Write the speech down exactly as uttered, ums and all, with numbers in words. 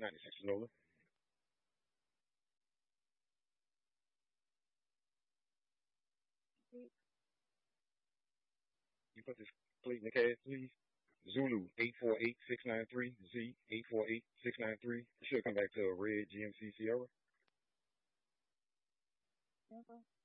ninety-six Nola. You put this plate in the cash, please. Zulu eight four eight six nine three Z eight four eight six nine three. It should come back to a red G M C Sierra.